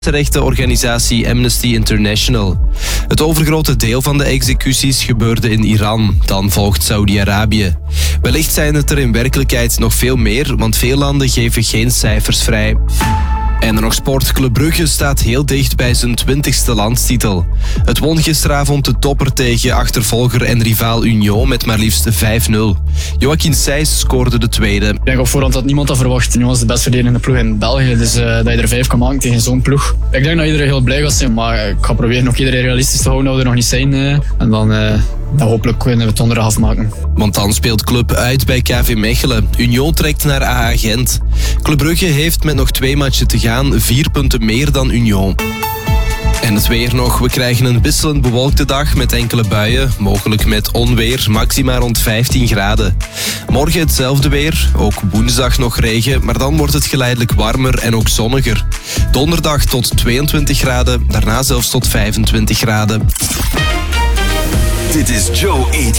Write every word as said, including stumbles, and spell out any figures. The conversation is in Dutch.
mensenrechtenorganisatie Amnesty International. Het overgrote deel van de executies gebeurde in Iran, dan volgt Saudi-Arabië. Wellicht zijn het er in werkelijkheid nog veel meer, want veel landen geven geen cijfers vrij. En dan nog sport. Club Brugge staat heel dicht bij zijn twintigste landstitel. Het won gisteravond de topper tegen achtervolger en rivaal Union met maar liefst vijf nul. Joachim Sijs scoorde de tweede. Ik denk op voorhand dat niemand dat verwacht. Union is de best verdedigende ploeg in België, dus uh, dat je er vijf kan maken tegen zo'n ploeg. Ik denk dat iedereen heel blij gaat zijn, maar ik ga proberen nog iedereen realistisch te houden dat we er nog niet zijn. Uh, en dan... Uh, Dan hopelijk kunnen we het donderdag afmaken. Want dan speelt Club uit bij K V Mechelen. Union trekt naar A H Gent. Club Brugge heeft met nog twee matchen te gaan vier punten meer dan Union. En het weer nog. We krijgen een wisselend bewolkte dag met enkele buien. Mogelijk met onweer, maxima rond vijftien graden. Morgen hetzelfde weer. Ook woensdag nog regen, maar dan wordt het geleidelijk warmer en ook zonniger. Donderdag tot tweeëntwintig graden, daarna zelfs tot vijfentwintig graden. Dit is Joe eet